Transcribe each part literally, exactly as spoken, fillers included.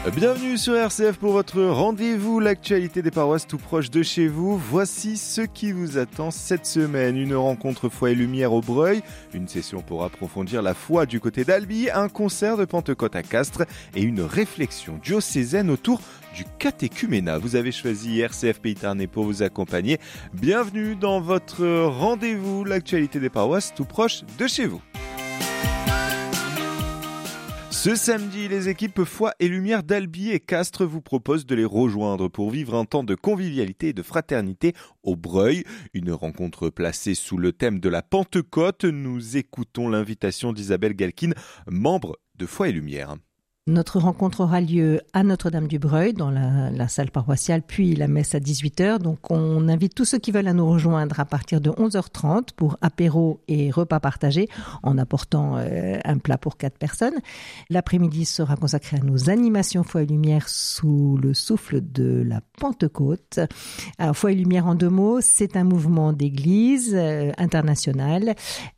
Bienvenue sur R C F pour votre rendez-vous, l'actualité des paroisses tout proche de chez vous. Voici ce qui vous attend cette semaine. Une rencontre foi et lumière au Breuil, une session pour approfondir la foi du côté d'Albi, un concert de Pentecôte à Castres et une réflexion diocésaine autour du catéchuménat. Vous avez choisi R C F Pays Tarn pour vous accompagner. Bienvenue dans votre rendez-vous, l'actualité des paroisses tout proche de chez vous. Ce samedi, les équipes Foi et Lumière d'Albi et Castres vous proposent de les rejoindre pour vivre un temps de convivialité et de fraternité au Breuil. Une rencontre placée sous le thème de la Pentecôte. Nous écoutons l'invitation d'Isabelle Galkin, membre de Foi et Lumière. Notre rencontre aura lieu à Notre-Dame-du-Breuil, dans la, la salle paroissiale, puis la messe à dix-huit heures. Donc on invite tous ceux qui veulent à nous rejoindre à partir de onze heures trente pour apéro et repas partagés, en apportant euh, un plat pour quatre personnes. L'après-midi sera consacré à nos animations Foi et Lumière sous le souffle de la Pentecôte. Alors Foi et Lumière en deux mots, c'est un mouvement d'église euh, international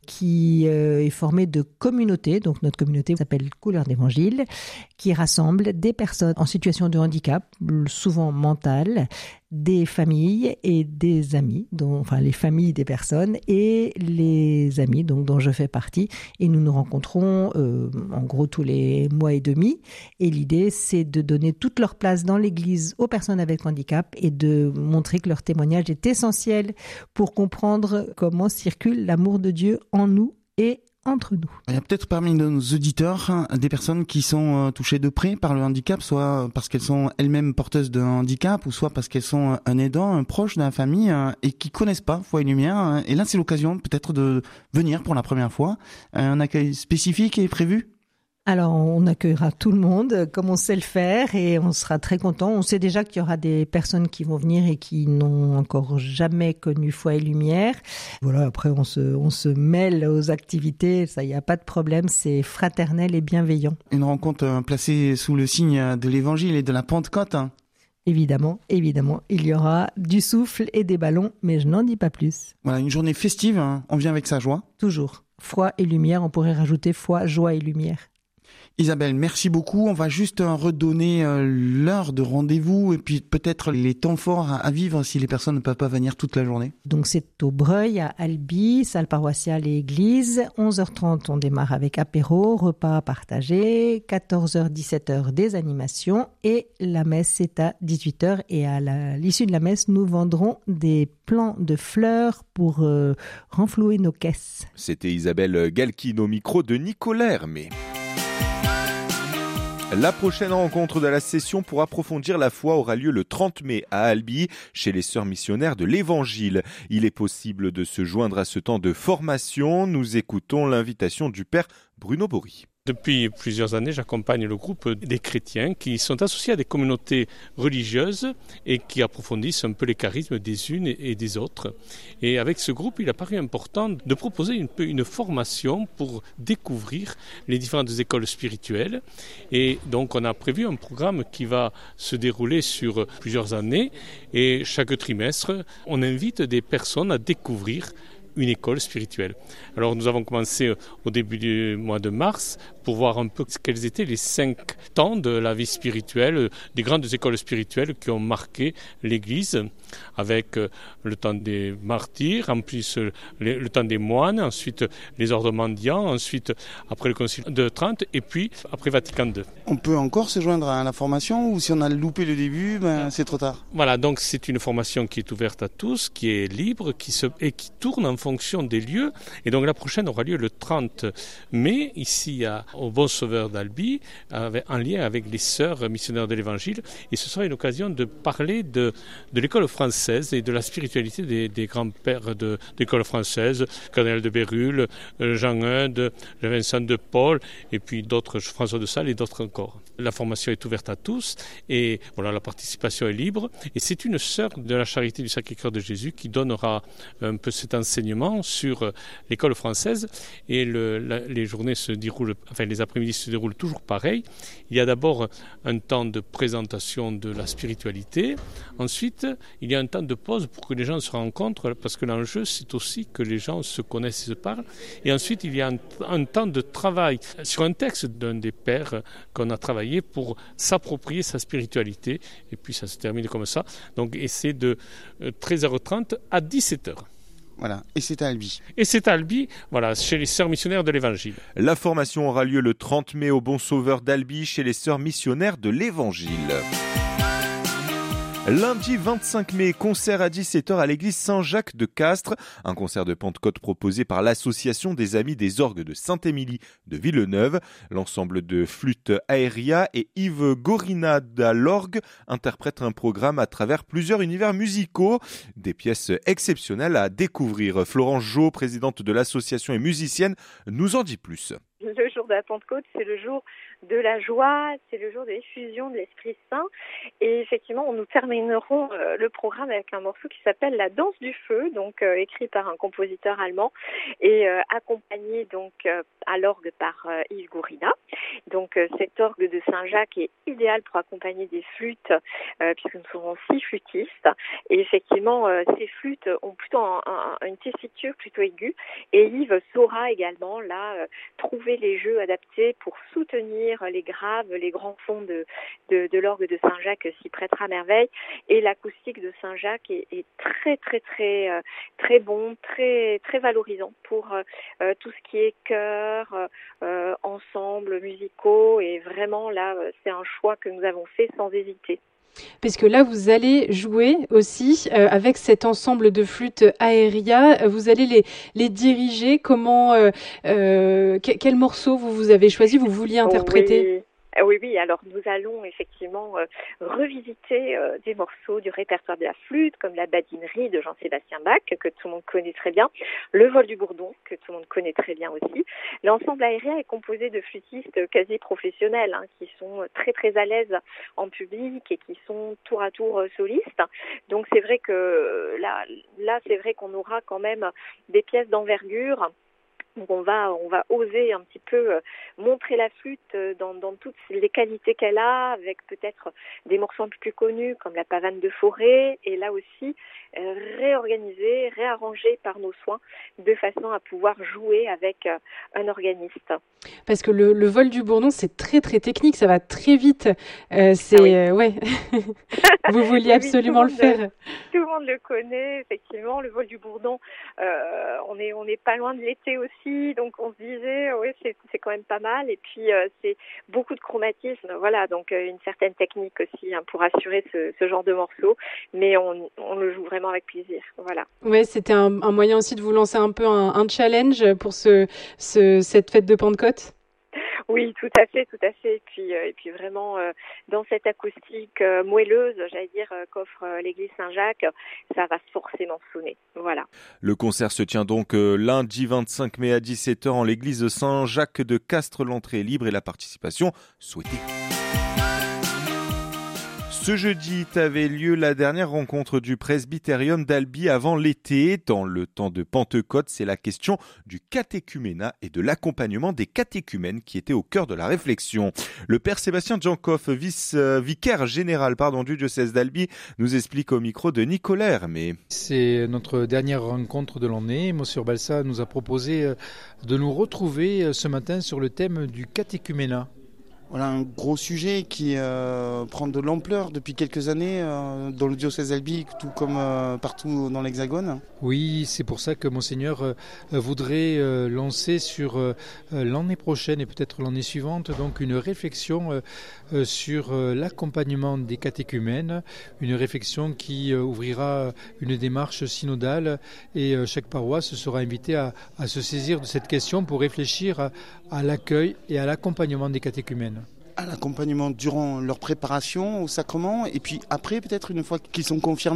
qui euh, est formé de communautés. Donc notre communauté s'appelle Couleur d'Évangile, qui rassemble des personnes en situation de handicap, souvent mental, des familles et des amis, dont, enfin les familles des personnes et les amis donc, dont je fais partie. Et nous nous rencontrons euh, en gros tous les mois et demi. Et l'idée, c'est de donner toute leur place dans l'Église aux personnes avec handicap et de montrer que leur témoignage est essentiel pour comprendre comment circule l'amour de Dieu en nous et entre nous. Il y a peut-être parmi nos auditeurs des personnes qui sont touchées de près par le handicap, soit parce qu'elles sont elles-mêmes porteuses de handicap, ou soit parce qu'elles sont un aidant, un proche de la famille, et qui connaissent pas Foi et Lumière. Et là, c'est l'occasion peut-être de venir pour la première fois. Un accueil spécifique est prévu ? Alors, on accueillera tout le monde comme on sait le faire et on sera très content. On sait déjà qu'il y aura des personnes qui vont venir et qui n'ont encore jamais connu Foi et Lumière. Voilà, après, on se, on se mêle aux activités. Ça, il n'y a pas de problème. C'est fraternel et bienveillant. Une rencontre placée sous le signe de l'Évangile et de la Pentecôte. Évidemment, évidemment. Il y aura du souffle et des ballons, mais je n'en dis pas plus. Voilà, une journée festive. Hein. On vient avec sa joie. Toujours. Foi et lumière. On pourrait rajouter foi, joie et lumière. Isabelle, merci beaucoup. On va juste redonner l'heure de rendez-vous et puis peut-être les temps forts à vivre si les personnes ne peuvent pas venir toute la journée. Donc c'est au Breuil, à Albi, salle paroissiale et église. onze heures trente, on démarre avec apéro, repas partagés. quatorze heures, dix-sept heures, des animations. Et la messe est à dix-huit heures. Et à la, l'issue de la messe, nous vendrons des plants de fleurs pour euh, renflouer nos caisses. C'était Isabelle Galkin au micro de Nicolas Hermé. La prochaine rencontre de la session pour approfondir la foi aura lieu le trente mai à Albi, chez les sœurs missionnaires de l'Évangile. Il est possible de se joindre à ce temps de formation. Nous écoutons l'invitation du père Bruno Bory. Depuis plusieurs années, j'accompagne le groupe des chrétiens qui sont associés à des communautés religieuses et qui approfondissent un peu les charismes des unes et des autres. Et avec ce groupe, il a paru important de proposer une, une formation pour découvrir les différentes écoles spirituelles. Et donc, on a prévu un programme qui va se dérouler sur plusieurs années. Et chaque trimestre, on invite des personnes à découvrir une école spirituelle. Alors nous avons commencé au début du mois de mars pour voir un peu quels étaient les cinq temps de la vie spirituelle, des grandes écoles spirituelles qui ont marqué l'Église, avec le temps des martyrs, en plus le, le temps des moines, ensuite les ordres mendiants, ensuite après le Concile de Trente et puis après Vatican deux. On peut encore se joindre à la formation ou si on a loupé le début, ben, c'est trop tard? Voilà, donc c'est une formation qui est ouverte à tous, qui est libre qui se, et qui tourne en fonction des lieux. Et donc la prochaine aura lieu le trente mai, ici à, au Bon Sauveur d'Albi, avec, en lien avec les sœurs missionnaires de l'Évangile. Et ce sera une occasion de parler de, de l'école française et de la spiritualité des, des grands-pères de, de l'école française, Cardinal de Bérulle, Jean Eudes, Vincent de Paul, et puis d'autres, François de Sales et d'autres encore. La formation est ouverte à tous et voilà, la participation est libre. Et c'est une sœur de la Charité du Sacré-Cœur de Jésus qui donnera un peu cet enseignement enseignements sur l'école française et le, la, les journées se déroulent, enfin les après-midi se déroulent toujours pareil. Il y a d'abord un temps de présentation de la spiritualité. Ensuite, il y a un temps de pause pour que les gens se rencontrent parce que l'enjeu, c'est aussi que les gens se connaissent et se parlent. Et ensuite, il y a un, un temps de travail sur un texte d'un des pères qu'on a travaillé pour s'approprier sa spiritualité. Et puis, ça se termine comme ça. Donc, et c'est de treize heures trente à dix-sept heures. Voilà, et c'est à Albi. Et c'est à Albi, voilà, chez les Sœurs Missionnaires de l'Évangile. La formation aura lieu le trente mai au Bon Sauveur d'Albi chez les Sœurs Missionnaires de l'Évangile. Lundi vingt-cinq mai, concert à dix-sept heures à l'église Saint-Jacques de Castres. Un concert de Pentecôte proposé par l'association des Amis des Orgues de Saint-Émilie de Villeneuve. L'ensemble de flûte Aéria et Yves Gorina à l'orgue interprètent un programme à travers plusieurs univers musicaux. Des pièces exceptionnelles à découvrir. Florence Jo, présidente de l'association et musicienne, nous en dit plus. Le jour de la Pentecôte, c'est le jour de la joie, c'est le jour de l'effusion de l'Esprit Saint. Et effectivement, nous terminerons euh, le programme avec un morceau qui s'appelle La Danse du Feu, donc euh, écrit par un compositeur allemand et euh, accompagné donc euh, à l'orgue par euh, Yves Gorina. Donc euh, cet orgue de Saint-Jacques est idéal pour accompagner des flûtes, euh, puisque nous serons six flûtistes. Et effectivement, euh, ces flûtes ont plutôt un, un, une tessiture plutôt aiguë. Et Yves saura également là euh, trouver les jeux adaptés pour soutenir les graves, les grands fonds de, de, de l'orgue de Saint-Jacques s'y prêtera à merveille. Et l'acoustique de Saint-Jacques est, est très très très euh, très bon, très très valorisant pour euh, tout ce qui est chœur, euh, ensemble musicaux. Et vraiment là, c'est un choix que nous avons fait sans hésiter. Parce que là, vous allez jouer aussi euh, avec cet ensemble de flûtes Aéria. Vous allez les, les diriger. Comment, euh, euh, que, quel morceau vous, vous avez choisi, vous vouliez interpréter ? Oui. Oui, oui, alors nous allons effectivement euh, revisiter euh, des morceaux du répertoire de la flûte, comme la badinerie de Jean-Sébastien Bach, que tout le monde connaît très bien, le vol du bourdon, que tout le monde connaît très bien aussi. L'ensemble Aéria est composé de flûtistes quasi professionnels, hein, qui sont très très à l'aise en public et qui sont tour à tour solistes. Donc c'est vrai que là, là c'est vrai qu'on aura quand même des pièces d'envergure. Donc on va on va oser un petit peu montrer la flûte dans, dans toutes les qualités qu'elle a, avec peut-être des morceaux un peu plus connus comme la pavane de forêt, et là aussi euh, réorganiser, réarranger par nos soins de façon à pouvoir jouer avec euh, un organiste. Parce que le, le vol du bourdon, c'est très très technique, ça va très vite. Euh, c'est ah oui. euh, ouais. Vous vouliez oui, absolument le, le faire. Le, tout le monde le connaît, effectivement, le vol du bourdon. Euh, on est on est pas loin de l'été aussi, donc on se disait oui c'est c'est quand même pas mal. Et puis euh, c'est beaucoup de chromatisme, voilà, donc euh, une certaine technique aussi hein, pour assurer ce, ce genre de morceau, mais on on le joue vraiment avec plaisir, voilà. Ouais, c'était un, un moyen aussi de vous lancer un peu un, un challenge pour ce, ce cette fête de Pentecôte. Oui, tout à fait, tout à fait. Et puis, euh, et puis vraiment, euh, dans cette acoustique euh, moelleuse, j'allais dire, euh, qu'offre euh, l'église Saint-Jacques, ça va forcément sonner. Voilà. Le concert se tient donc euh, lundi vingt-cinq mai à dix-sept heures en l'église Saint-Jacques de Castres. L'entrée est libre et la participation souhaitée. Ce jeudi avait lieu la dernière rencontre du presbytérium d'Albi avant l'été. Dans le temps de Pentecôte, c'est la question du catéchuménat et de l'accompagnement des catéchumènes qui était au cœur de la réflexion. Le père Sébastien Djankoff, vice, euh, vicaire général pardon, du diocèse d'Albi, nous explique au micro de Nicolas Hermé. C'est notre dernière rencontre de l'année. Monsieur Balsa nous a proposé de nous retrouver ce matin sur le thème du catéchuménat. Voilà un gros sujet qui euh, prend de l'ampleur depuis quelques années euh, dans le diocèse d'Albi, tout comme euh, partout dans l'Hexagone. Oui, c'est pour ça que Monseigneur euh, voudrait euh, lancer sur euh, l'année prochaine et peut-être l'année suivante donc une réflexion euh, euh, sur euh, l'accompagnement des catéchumènes, une réflexion qui euh, ouvrira une démarche synodale et euh, chaque paroisse sera invitée à, à se saisir de cette question pour réfléchir à, à l'accueil et à l'accompagnement des catéchumènes. À l'accompagnement durant leur préparation au sacrement et puis après peut-être une fois qu'ils sont confirmés.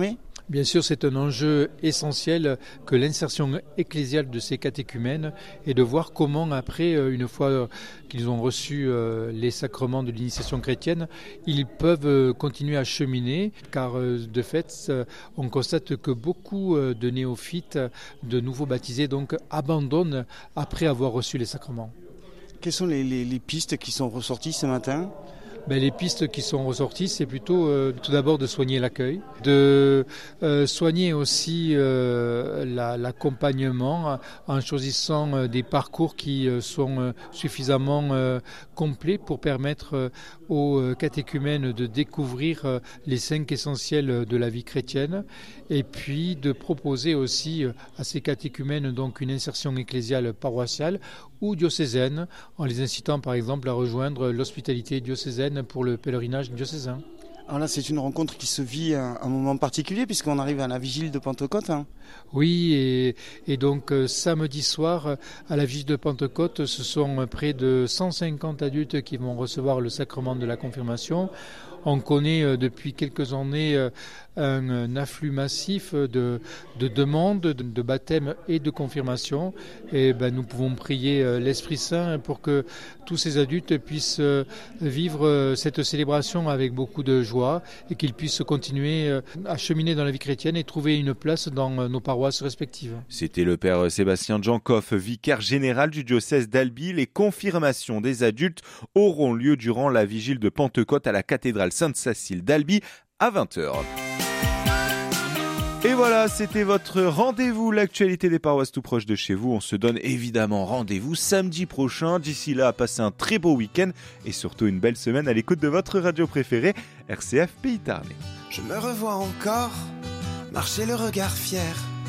Bien sûr, c'est un enjeu essentiel que l'insertion ecclésiale de ces catéchumènes et de voir comment après, une fois qu'ils ont reçu les sacrements de l'initiation chrétienne, ils peuvent continuer à cheminer, car de fait, on constate que beaucoup de néophytes, de nouveaux baptisés, donc abandonnent après avoir reçu les sacrements. Quelles sont les, les, les pistes qui sont ressorties ce matin ? Ben, les pistes qui sont ressorties, c'est plutôt euh, tout d'abord de soigner l'accueil, de euh, soigner aussi euh, la, l'accompagnement en choisissant euh, des parcours qui euh, sont euh, suffisamment euh, complets pour permettre euh, aux catéchumènes de découvrir euh, les cinq essentiels de la vie chrétienne, et puis de proposer aussi euh, à ces catéchumènes donc une insertion ecclésiale paroissiale ou diocésaine, en les incitant par exemple à rejoindre l'hospitalité diocésaine pour le pèlerinage diocésain. Alors là, c'est une rencontre qui se vit à un moment particulier puisqu'on arrive à la vigile de Pentecôte. Hein. Oui, et, et donc euh, samedi soir, à la vigile de Pentecôte, ce sont près de cent cinquante adultes qui vont recevoir le sacrement de la confirmation. On connaît euh, depuis quelques années euh, un, un afflux massif de, de demandes de, de baptême et de confirmation. Et ben, nous pouvons prier euh, l'Esprit Saint pour que tous ces adultes puissent euh, vivre euh, cette célébration avec beaucoup de joie et qu'ils puissent continuer euh, à cheminer dans la vie chrétienne et trouver une place dans euh, nos paroisses respectives. C'était le père Sébastien Djankoff, vicaire général du diocèse d'Albi. Les confirmations des adultes auront lieu durant la vigile de Pentecôte à la cathédrale Sainte-Cécile d'Albi à vingt heures. Et voilà, c'était votre rendez-vous, l'actualité des paroisses tout proche de chez vous. On se donne évidemment rendez-vous samedi prochain. D'ici là, passez un très beau week-end et surtout une belle semaine à l'écoute de votre radio préférée, R C F Pays Tarn. Je me revois encore marcher le regard fier